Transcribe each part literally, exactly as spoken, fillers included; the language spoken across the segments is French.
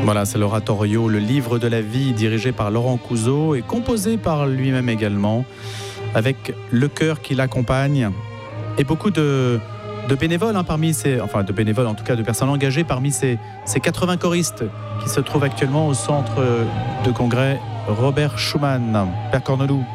Voilà, c'est l'oratorio, le livre de la vie, dirigé par Laurent Couzeau et composé par lui-même également, avec le chœur qui l'accompagne et beaucoup de, de bénévoles hein, parmi ces, enfin de bénévoles en tout cas de personnes engagées parmi ces, ces quatre-vingts choristes qui se trouvent actuellement au centre de congrès Robert Schuman. Père Corneloup.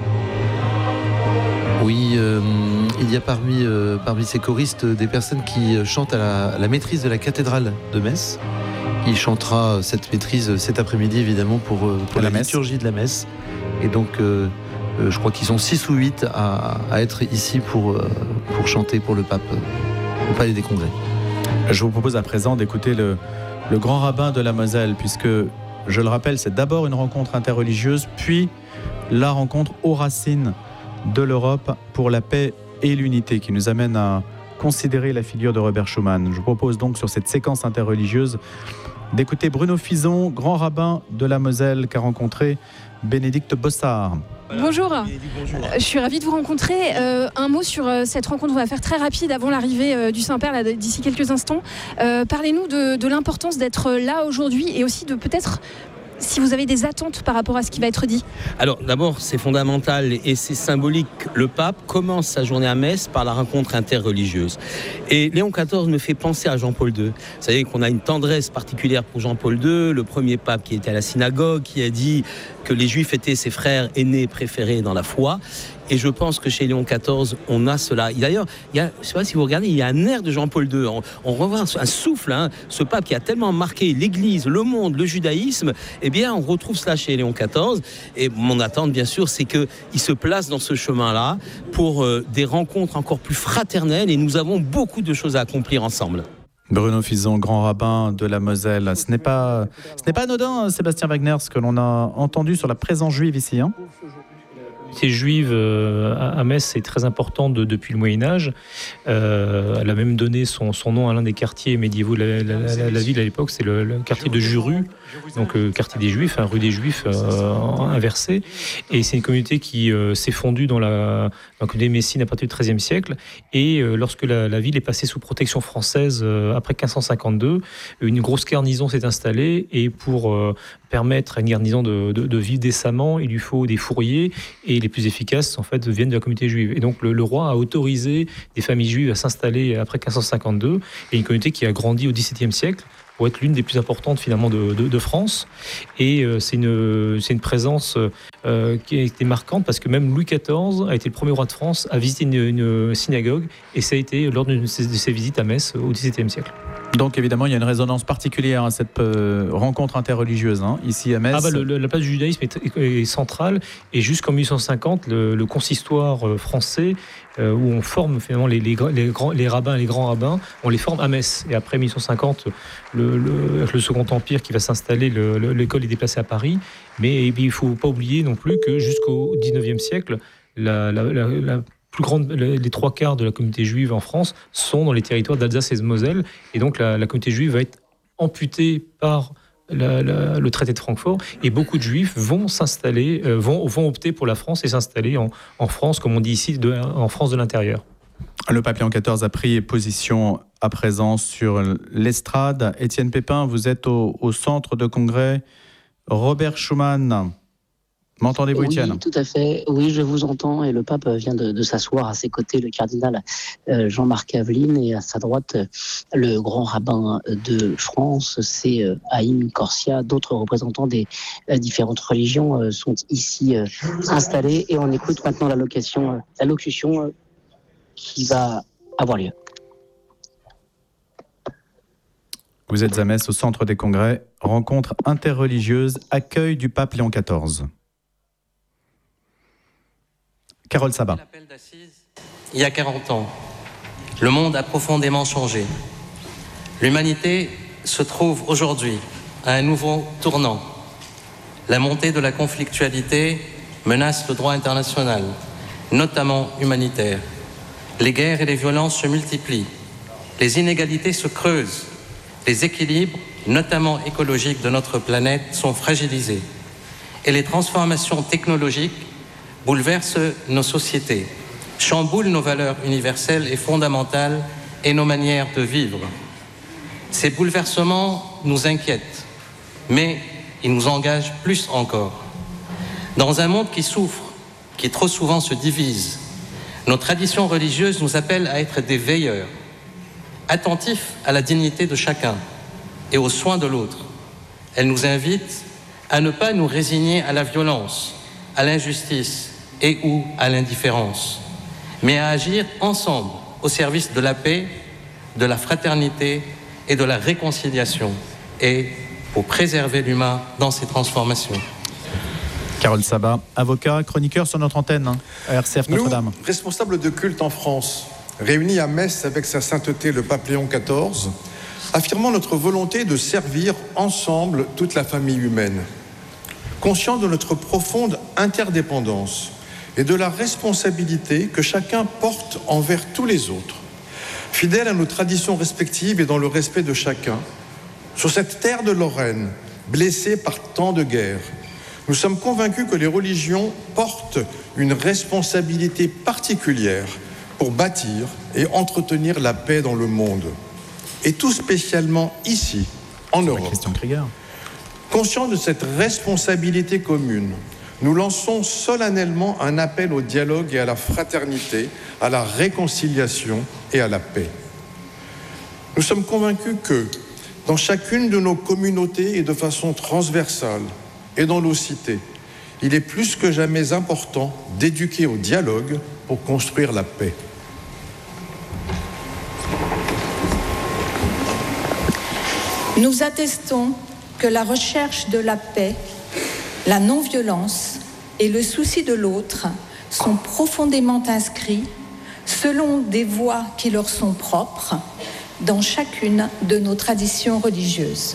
Oui, euh, il y a parmi, euh, parmi ces choristes des personnes qui chantent à la, à la maîtrise de la cathédrale de Metz. Il chantera cette maîtrise cet après-midi évidemment pour, pour la, la liturgie de la messe. Et donc euh, euh, je crois qu'ils sont six ou huit à, à être ici pour, euh, pour chanter pour le pape au Palais des Congrès. Je vous propose à présent d'écouter le, le grand rabbin de la Moselle, puisque je le rappelle, c'est d'abord une rencontre interreligieuse, puis la rencontre aux racines de l'Europe pour la paix et l'unité qui nous amène à considérer la figure de Robert Schuman. Je vous propose donc sur cette séquence interreligieuse d'écouter Bruno Fison, grand rabbin de la Moselle, qu'a rencontré Bénédicte Bossard. Bonjour, je suis ravie de vous rencontrer. Euh, un mot sur euh, cette rencontre, on va faire très rapide avant l'arrivée euh, du Saint-Père là, d'ici quelques instants. Euh, parlez-nous de, de l'importance d'être là aujourd'hui et aussi de peut-être si vous avez des attentes par rapport à ce qui va être dit. Alors d'abord, c'est fondamental et c'est symbolique. Le pape commence sa journée à Metz par la rencontre interreligieuse. Et Léon quatorze me fait penser à Jean-Paul deux. Vous savez qu'on a une tendresse particulière pour Jean-Paul deux, le premier pape qui était à la synagogue, qui a dit que les Juifs étaient ses frères aînés préférés dans la foi. Et je pense que chez Léon quatorze, on a cela. Et d'ailleurs, il y a, je ne sais pas si vous regardez, il y a un air de Jean-Paul deux. On, on revoit un souffle, hein, ce pape qui a tellement marqué l'Église, le monde, le judaïsme. Eh bien, on retrouve cela chez Léon quatorze. Et mon attente, bien sûr, c'est qu'il se place dans ce chemin-là pour euh, des rencontres encore plus fraternelles. Et nous avons beaucoup de choses à accomplir ensemble. Bruno Fison, grand rabbin de la Moselle. Ce n'est pas, ce n'est pas anodin, Sébastien Wagner, ce que l'on a entendu sur la présence juive ici. Hein. La communauté juive à Metz est très importante de, depuis le Moyen-Âge. Euh, elle a même donné son, son nom à l'un des quartiers médiévaux de la, la, la, la ville à l'époque, c'est le, le quartier de Juru, donc euh, quartier des Juifs, hein, rue des Juifs euh, inversée. Et c'est une communauté qui euh, s'est fondue dans la, dans la communauté messine à partir du treizième siècle. Et euh, lorsque la, la ville est passée sous protection française euh, après quinze cent cinquante-deux, une grosse garnison s'est installée. Et pour euh, permettre à une garnison de, de, de vivre décemment, il lui faut des fourriers. Et les plus efficaces, en fait, viennent de la communauté juive. Et donc, le, le roi a autorisé des familles juives à s'installer après quinze cent cinquante-deux, et une communauté qui a grandi au dix-septième siècle pour être l'une des plus importantes, finalement, de, de, de France. Et euh, c'est, une, c'est une présence euh, qui a été marquante, parce que même Louis quatorze a été le premier roi de France à visiter une, une synagogue, et ça a été lors de ses, de ses visites à Metz au dix-septième siècle. Donc évidemment, il y a une résonance particulière à cette euh, rencontre interreligieuse, hein, ici à Metz. Ah bah, le, le, la place du judaïsme est, est, est centrale, et jusqu'en mille huit cent cinquante, le, le consistoire français, euh, où on forme finalement les, les, les, grands, les rabbins et les grands rabbins, on les forme à Metz. Et après mille huit cent cinquante, le, le, le Second Empire qui va s'installer, le, le, l'école est déplacée à Paris. Mais il ne faut pas oublier non plus que jusqu'au dix-neuvième siècle, la, la, la, la plus grande, les trois quarts de la communauté juive en France sont dans les territoires d'Alsace et de Moselle, et donc la, la communauté juive va être amputée par la, la, le traité de Francfort, et beaucoup de juifs vont s'installer, euh, vont, vont opter pour la France et s'installer en, en France, comme on dit ici, de, en France de l'intérieur. Le pape Léon quatorze a pris position à présent sur l'estrade. Étienne Pépin, vous êtes au, au centre de congrès Robert Schuman. M'entendez-vous, Étienne ? Oui, tout à fait. Oui, je vous entends. Et le pape vient de, de s'asseoir à ses côtés, le cardinal euh, Jean-Marc Aveline, et à sa droite, le grand rabbin de France, c'est euh, Haïm Corsia. D'autres représentants des euh, différentes religions euh, sont ici euh, installés. Et on écoute maintenant la locution, euh, la locution euh, qui va avoir lieu. Vous êtes à Metz, au centre des congrès. Rencontre interreligieuse, accueil du pape Léon quatorze. Carole Sabat. Il y a quarante ans, le monde a profondément changé. L'humanité se trouve aujourd'hui à un nouveau tournant. La montée de la conflictualité menace le droit international, notamment humanitaire. Les guerres et les violences se multiplient. Les inégalités se creusent. Les équilibres, notamment écologiques, de notre planète sont fragilisés. Et les transformations technologiques bouleverse nos sociétés, chamboule nos valeurs universelles et fondamentales et nos manières de vivre. Ces bouleversements nous inquiètent mais il nous engage plus encore. Dans un monde qui souffre, qui trop souvent se divise, nos traditions religieuses nous appellent à être des veilleurs, attentifs à la dignité de chacun et aux soins de l'autre. Elles nous invitent à ne pas nous résigner à la violence, à l'injustice et ou à l'indifférence, mais à agir ensemble au service de la paix, de la fraternité et de la réconciliation, et pour préserver l'humain dans ses transformations. Carole Sabat, avocat, chroniqueur sur notre antenne, hein, à R C F Notre-Dame. Nous, responsables de culte en France, réunis à Metz avec sa sainteté le pape Léon quatorze, affirmant notre volonté de servir ensemble toute la famille humaine, conscients de notre profonde interdépendance et de la responsabilité que chacun porte envers tous les autres, fidèles à nos traditions respectives et dans le respect de chacun, sur cette terre de Lorraine, blessée par tant de guerres, nous sommes convaincus que les religions portent une responsabilité particulière pour bâtir et entretenir la paix dans le monde. Et tout spécialement ici, en Europe. Christian Krieger. Conscients de cette responsabilité commune, nous lançons solennellement un appel au dialogue et à la fraternité, à la réconciliation et à la paix. Nous sommes convaincus que, dans chacune de nos communautés et de façon transversale, et dans nos cités, il est plus que jamais important d'éduquer au dialogue pour construire la paix. Nous attestons que la recherche de la paix, la non-violence et le souci de l'autre sont profondément inscrits, selon des voies qui leur sont propres, dans chacune de nos traditions religieuses.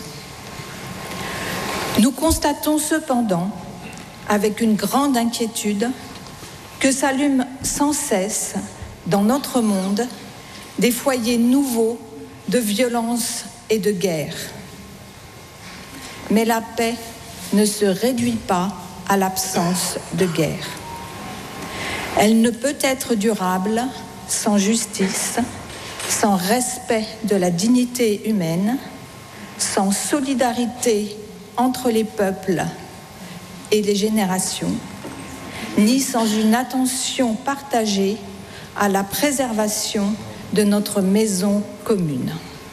Nous constatons cependant, avec une grande inquiétude, que s'allument sans cesse dans notre monde des foyers nouveaux de violence et de guerre. Mais la paix ne se réduit pas à l'absence de guerre. Elle ne peut être durable sans justice, sans respect de la dignité humaine, sans solidarité entre les peuples et les générations, ni sans une attention partagée à la préservation de notre maison commune.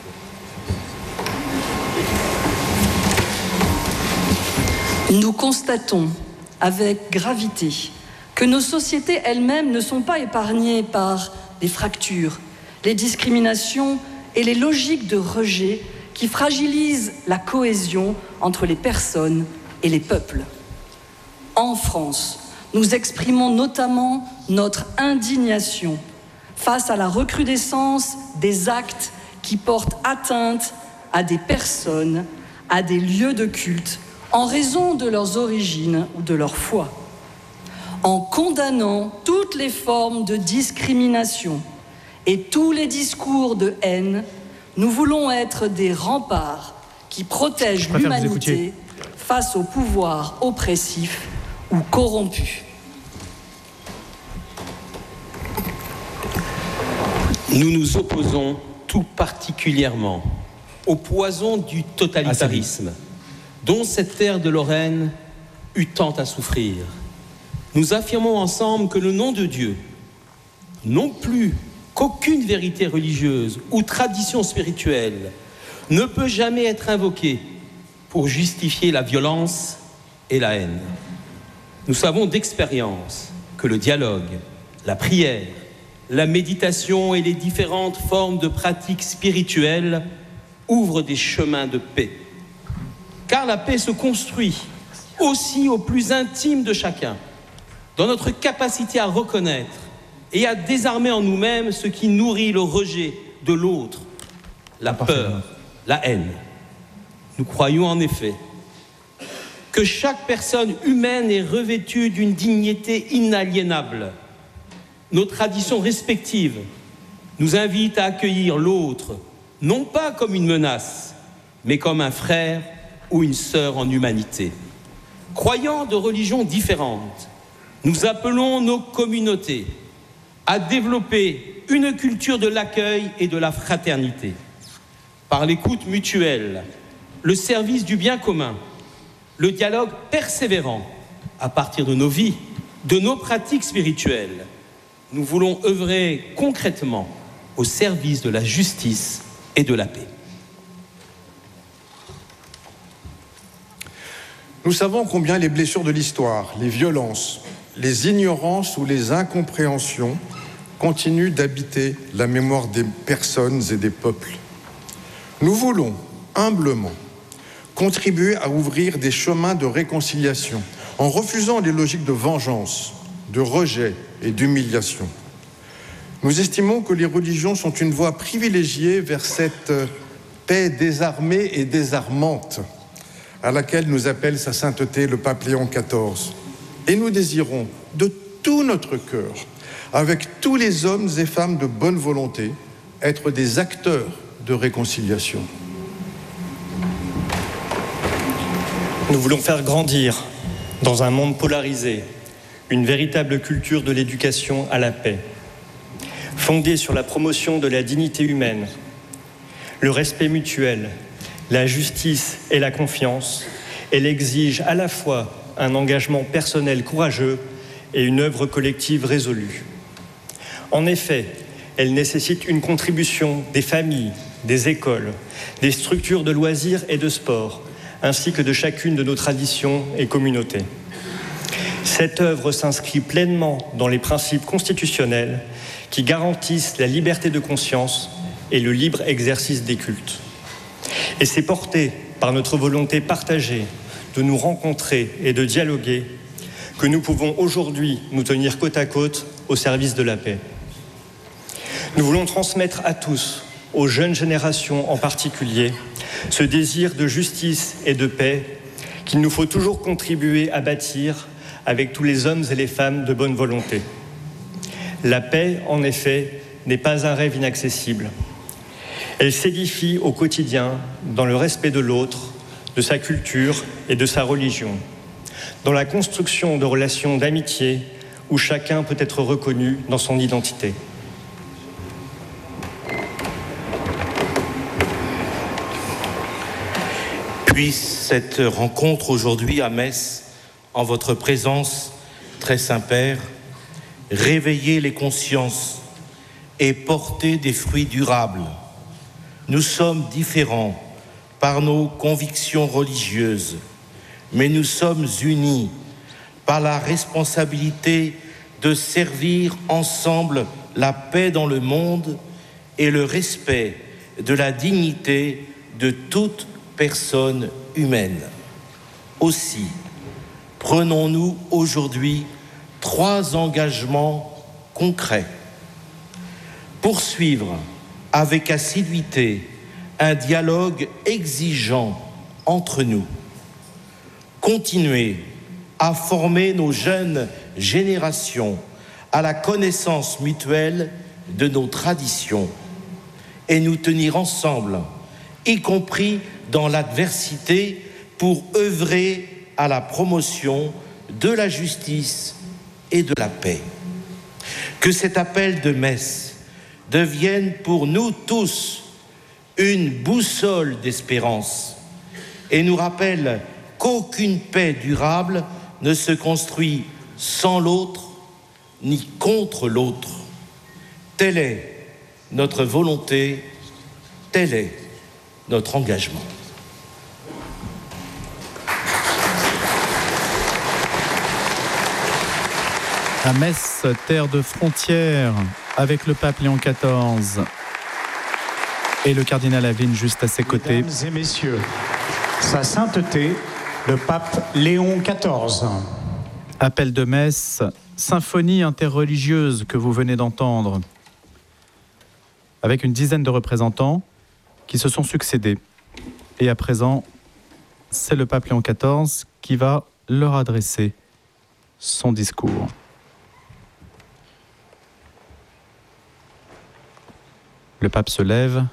Nous constatons avec gravité que nos sociétés elles-mêmes ne sont pas épargnées par les fractures, les discriminations et les logiques de rejet qui fragilisent la cohésion entre les personnes et les peuples. En France, nous exprimons notamment notre indignation face à la recrudescence des actes qui portent atteinte à des personnes, à des lieux de culte, en raison de leurs origines ou de leur foi, en condamnant toutes les formes de discrimination et tous les discours de haine. Nous voulons être des remparts qui protègent l'humanité face au pouvoir oppressif ou corrompu. Nous nous opposons tout particulièrement au poison du totalitarisme dont cette terre de Lorraine eut tant à souffrir. Nous affirmons ensemble que le nom de Dieu, non plus qu'aucune vérité religieuse ou tradition spirituelle, ne peut jamais être invoqué pour justifier la violence et la haine. Nous savons d'expérience que le dialogue, la prière, la méditation et les différentes formes de pratiques spirituelles ouvrent des chemins de paix. Car la paix se construit aussi au plus intime de chacun, dans notre capacité à reconnaître et à désarmer en nous-mêmes ce qui nourrit le rejet de l'autre, la peur, la haine. Nous croyons en effet que chaque personne humaine est revêtue d'une dignité inaliénable. Nos traditions respectives nous invitent à accueillir l'autre, non pas comme une menace, mais comme un frère ou une sœur en humanité. Croyant de religions différentes, nous appelons nos communautés à développer une culture de l'accueil et de la fraternité. Par l'écoute mutuelle, le service du bien commun le dialogue persévérant à partir de nos vies, de nos pratiques spirituelles. Nous voulons œuvrer concrètement au service de la justice et de la paix. Nous savons combien les blessures de l'histoire, les violences, les ignorances ou les incompréhensions continuent d'habiter la mémoire des personnes et des peuples. Nous voulons humblement contribuer à ouvrir des chemins de réconciliation en refusant les logiques de vengeance, de rejet et d'humiliation. Nous estimons que les religions sont une voie privilégiée vers cette paix désarmée et désarmante à laquelle nous appelle sa sainteté le pape Léon quatorze. Et nous désirons de tout notre cœur, avec tous les hommes et femmes de bonne volonté, être des acteurs de réconciliation. Nous voulons faire grandir, dans un monde polarisé, une véritable culture de l'éducation à la paix, fondée sur la promotion de la dignité humaine, le respect mutuel, la justice et la confiance. Elle exige à la fois un engagement personnel courageux et une œuvre collective résolue. En effet, elle nécessite une contribution des familles, des écoles, des structures de loisirs et de sport, ainsi que de chacune de nos traditions et communautés. Cette œuvre s'inscrit pleinement dans les principes constitutionnels qui garantissent la liberté de conscience et le libre exercice des cultes. Et c'est porté par notre volonté partagée de nous rencontrer et de dialoguer que nous pouvons aujourd'hui nous tenir côte à côte au service de la paix. Nous voulons transmettre à tous, aux jeunes générations en particulier, ce désir de justice et de paix qu'il nous faut toujours contribuer à bâtir avec tous les hommes et les femmes de bonne volonté. La paix, en effet, n'est pas un rêve inaccessible. Elle s'édifie au quotidien dans le respect de l'autre, de sa culture et de sa religion, dans la construction de relations d'amitié où chacun peut être reconnu dans son identité. Puisse cette rencontre aujourd'hui à Metz, en votre présence, très Saint-Père, réveiller les consciences et porter des fruits durables. Nous sommes différents par nos convictions religieuses, mais nous sommes unis par la responsabilité de servir ensemble la paix dans le monde et le respect de la dignité de toute personne humaine. Aussi, prenons-nous aujourd'hui trois engagements concrets. Poursuivre avec assiduité un dialogue exigeant entre nous. Continuer à former nos jeunes générations à la connaissance mutuelle de nos traditions et nous tenir ensemble, y compris dans l'adversité, pour œuvrer à la promotion de la justice et de la paix. Que cet appel de Metz devienne pour nous tous une boussole d'espérance et nous rappelle qu'aucune paix durable ne se construit sans l'autre ni contre l'autre. Telle est notre volonté, tel est notre engagement. À Metz, terre de frontières, avec le pape Léon quatorze et le cardinal Aveline juste à ses côtés. Mesdames et messieurs, sa sainteté, le pape Léon quatorze. Appel de Metz, symphonie interreligieuse que vous venez d'entendre, avec une dizaine de représentants qui se sont succédés. Et à présent, c'est le pape Léon quatorze qui va leur adresser son discours. Le pape se lève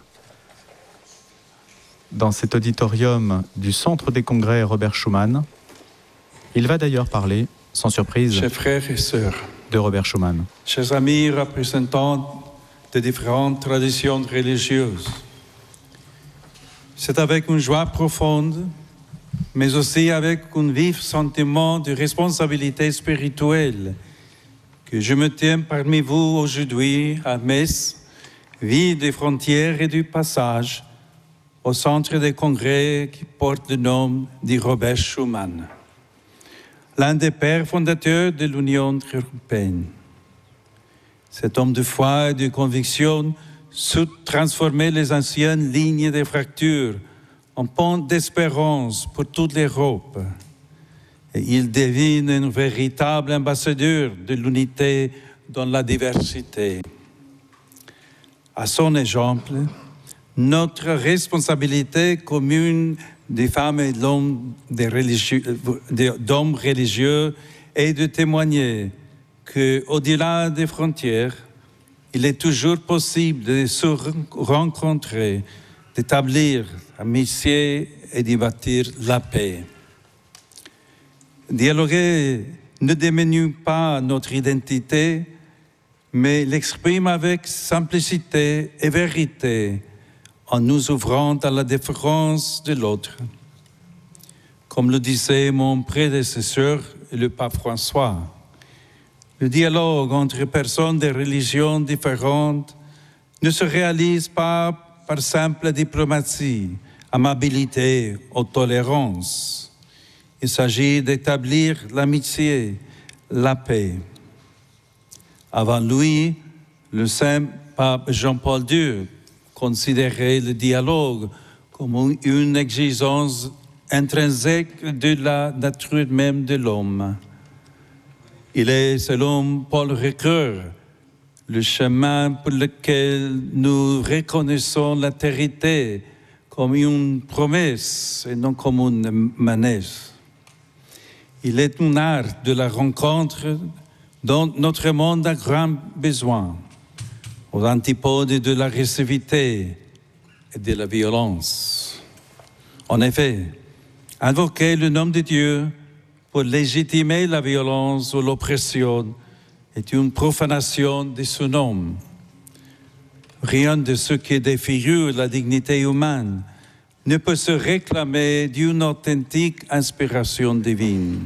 dans cet auditorium du Centre des Congrès Robert Schuman. Il va d'ailleurs parler, sans surprise, chers frères et sœurs, de Robert Schuman. Chers amis représentants de différentes traditions religieuses, c'est avec une joie profonde mais aussi avec un vif sentiment de responsabilité spirituelle, que je me tiens parmi vous aujourd'hui à Metz, ville des frontières et du passage, au centre des congrès qui porte le nom de Robert Schuman, l'un des pères fondateurs de l'Union européenne. Cet homme de foi et de conviction sut transformer les anciennes lignes de fractures en pont d'espérance pour toute l'Europe. Et il devient un véritable ambassadeur de l'unité dans la diversité. À son exemple, notre responsabilité commune des femmes et d'hommes religieux est de témoigner qu'au-delà des frontières, il est toujours possible de se rencontrer, d'établir amitié et de bâtir la paix. Dialoguer ne diminue pas notre identité, mais l'exprime avec simplicité et vérité, en nous ouvrant à la différence de l'autre. Comme le disait mon prédécesseur, le pape François, le dialogue entre personnes de religions différentes ne se réalise pas par simple diplomatie, amabilité ou tolérance. Il s'agit d'établir l'amitié, la paix. Avant lui, le saint pape Jean-Paul deux considérait le dialogue comme une exigence intrinsèque de la nature même de l'homme. Il est, selon Paul Ricoeur, le chemin pour lequel nous reconnaissons l'altérité comme une promesse et non comme une menace. Il est un art de la rencontre dont notre monde a grand besoin, aux antipodes de l'agressivité et de la violence. En effet, invoquer le nom de Dieu pour légitimer la violence ou l'oppression est une profanation de son nom. Rien de ce qui défigure la dignité humaine ne peut se réclamer d'une authentique inspiration divine.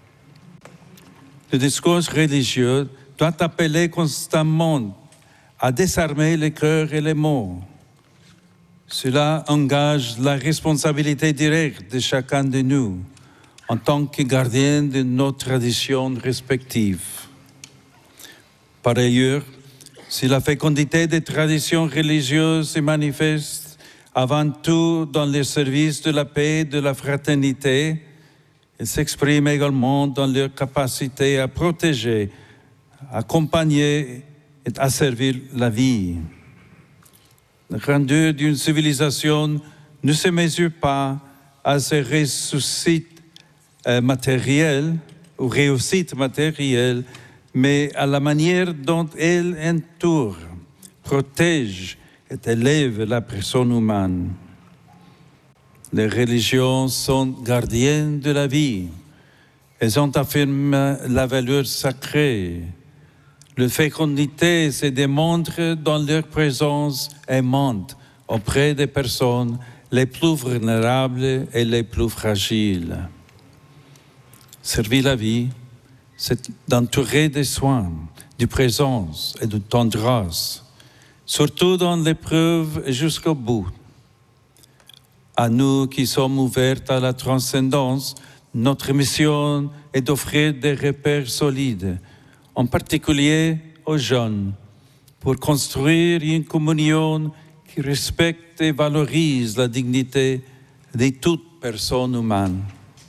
Le discours religieux doit appeler constamment à désarmer les cœurs et les mots. Cela engage la responsabilité directe de chacun de nous en tant que gardien de nos traditions respectives. Par ailleurs, si la fécondité des traditions religieuses se manifeste avant tout dans le service de la paix et de la fraternité, elle s'exprime également dans leur capacité à protéger, à accompagner et à servir la vie. La grandeur d'une civilisation ne se mesure pas à ses réussites euh, matérielles ou réussites matérielles, mais à la manière dont elle entoure, protège et élève la personne humaine. Les religions sont gardiennes de la vie. Elles ont affirmé la valeur sacrée. La fécondité se démontre dans leur présence aimante auprès des personnes les plus vulnérables et les plus fragiles. Servir la vie, c'est d'entourer de soins, de présence et de tendresse, surtout dans l'épreuve et jusqu'au bout. À nous qui sommes ouverts à la transcendance, notre mission est d'offrir des repères solides, en particulier aux jeunes, pour construire une communion qui respecte et valorise la dignité de toute personne humaine.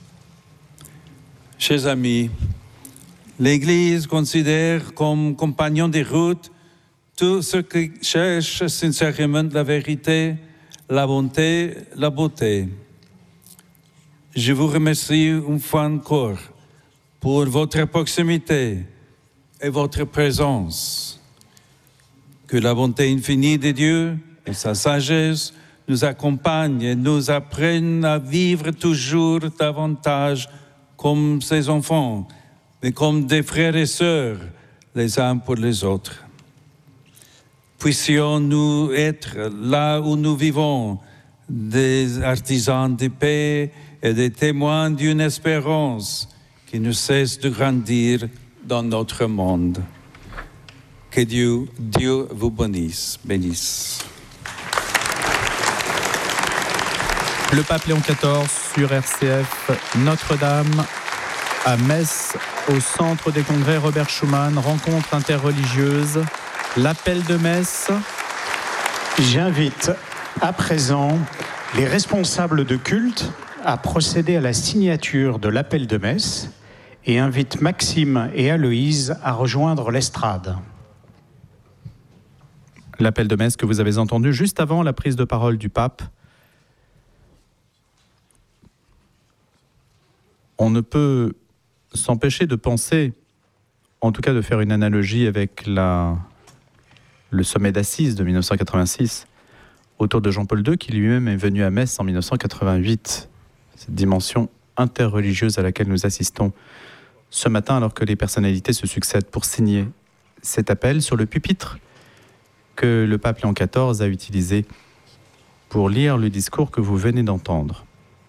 Chers amis, l'Église considère comme compagnon de route tous ceux qui cherchent sincèrement la vérité, la bonté, la beauté. Je vous remercie une fois encore pour votre proximité et votre présence. Que la bonté infinie de Dieu et sa sagesse nous accompagnent et nous apprennent à vivre toujours davantage comme ses enfants, mais comme des frères et sœurs les uns pour les autres. Puissions-nous être là où nous vivons des artisans de paix et des témoins d'une espérance qui ne cesse de grandir dans notre monde. Que Dieu, Dieu vous bénisse. bénisse. Le pape Léon quatorze sur R C F, Notre-Dame, à Metz, au centre des congrès Robert Schuman, rencontre interreligieuse, l'appel de Metz. J'invite à présent les responsables de culte à procéder à la signature de l'appel de Metz et invite Maxime et Aloïse à rejoindre l'estrade. L'appel de Metz que vous avez entendu juste avant la prise de parole du pape. On ne peut s'empêcher de penser, en tout cas de faire une analogie avec la, le sommet d'Assise de mille neuf cent quatre-vingt-six, autour de Jean-Paul deux, qui lui-même est venu à Metz en mille neuf cent quatre-vingt-huit. Cette dimension interreligieuse à laquelle nous assistons ce matin, alors que les personnalités se succèdent pour signer cet appel sur le pupitre que le pape Léon quatorze a utilisé pour lire le discours que vous venez d'entendre.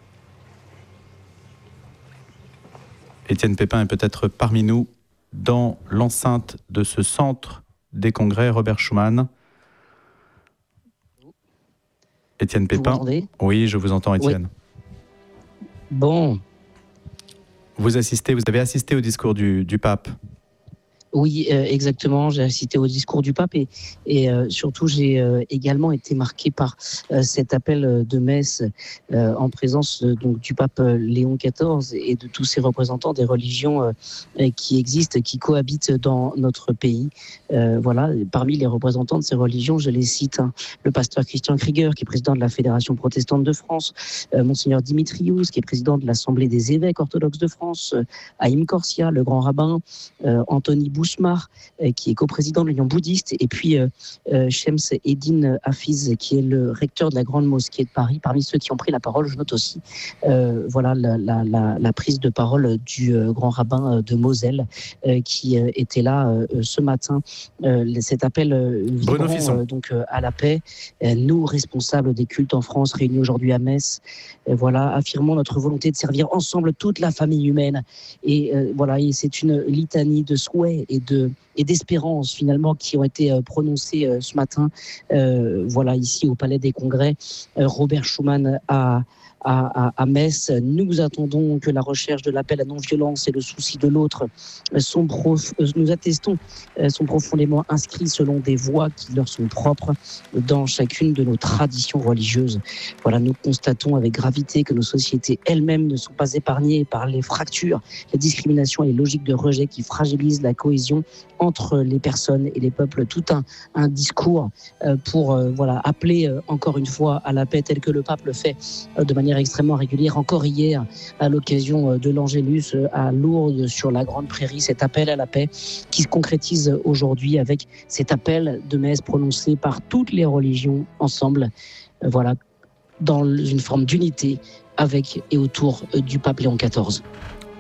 Étienne Pépin est peut-être parmi nous dans l'enceinte de ce centre des congrès Robert Schuman. Étienne Pépin. Oui, je vous entends, Étienne. Oui. Bon. Vous assistez, vous avez assisté au discours du, du pape. Oui, euh, exactement. J'ai assisté au discours du pape et, et euh, surtout j'ai euh, également été marqué par euh, cet appel de Metz euh, en présence euh, donc du pape Léon quatorze et de tous ces représentants des religions euh, qui existent, qui cohabitent dans notre pays. Euh, voilà, parmi les représentants de ces religions, je les cite hein, le pasteur Christian Krieger, qui est président de la Fédération protestante de France, euh, Monseigneur Dimitrious, qui est président de l'Assemblée des évêques orthodoxes de France, euh, Haïm Corsia, le grand rabbin, euh, Anthony Bouchmar, euh, qui est coprésident de l'Union bouddhiste, et puis euh, euh, Shems Eddin Hafiz, qui est le recteur de la Grande Mosquée de Paris. Parmi ceux qui ont pris la parole, je note aussi euh, voilà, la, la, la, la prise de parole du euh, grand rabbin de Moselle, euh, qui euh, était là euh, ce matin. Euh, cet appel euh, vibrant, euh, donc, euh, à la paix, euh, nous, responsables des cultes en France, réunis aujourd'hui à Metz, euh, voilà, affirmons notre volonté de servir ensemble toute la famille humaine. Et euh, voilà, et c'est une litanie de souhaits et de et d'espérance finalement qui ont été euh, prononcées euh, ce matin, euh, voilà, ici au Palais des Congrès, euh, Robert Schuman a À, à, à Metz. Nous attendons que la recherche de l'appel à non-violence et le souci de l'autre sont prof... nous attestons sont profondément inscrits selon des voies qui leur sont propres dans chacune de nos traditions religieuses. Voilà, nous constatons avec gravité que nos sociétés elles-mêmes ne sont pas épargnées par les fractures, les discriminations et les logiques de rejet qui fragilisent la cohésion entre les personnes et les peuples. Tout un, un discours euh, pour euh, voilà, appeler euh, encore une fois à la paix, tel que le pape le fait euh, de manière extrêmement régulière. Encore hier, à l'occasion de l'Angélus à Lourdes, sur la Grande Prairie, cet appel à la paix qui se concrétise aujourd'hui avec cet appel de Metz prononcé par toutes les religions ensemble, voilà, dans une forme d'unité avec et autour du pape Léon quatorze.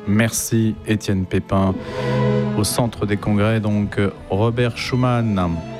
Merci Étienne Pépin. Au centre des congrès, donc, Robert Schuman.